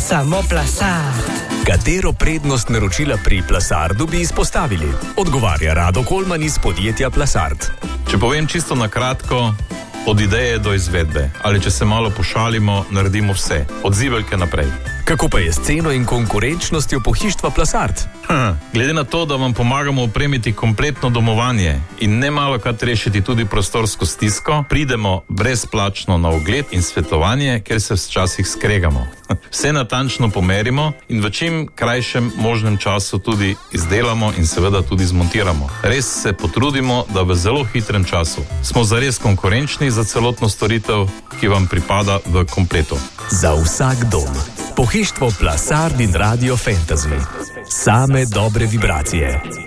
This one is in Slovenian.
Samo Plasart. Katero prednost naročila pri Plasardu bi izpostavili? Odgovarja Rado Kolman iz podjetja Plasart. Če povem čisto na kratko, od ideje do izvedbe. Ali če se malo pošalimo, naredimo vse. Od zibelke naprej. Kako pa je s ceno in konkurenčnostjo pohištva Plasart? Glede na to, da vam pomagamo opremiti kompletno domovanje in ne malokrat rešiti tudi prostorsko stisko, pridemo brezplačno na ogled in svetovanje, ker se včasih skregamo. Vse natančno pomerimo in v čim krajšem možnem času tudi izdelamo in seveda tudi zmontiramo. Res se potrudimo, da v zelo hitrem času. Smo zares konkurenčni za celotno storitev, ki vam pripada v kompletu. Za vsak dom. Pohištvo Plasart in Radio Fantasy. Same dobre vibracije.